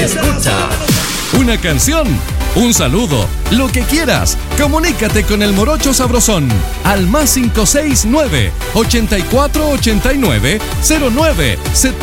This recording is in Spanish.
escucha. Una canción, un saludo, lo que quieras. Comunícate con el Morocho Sabrosón al +569 8489 0970.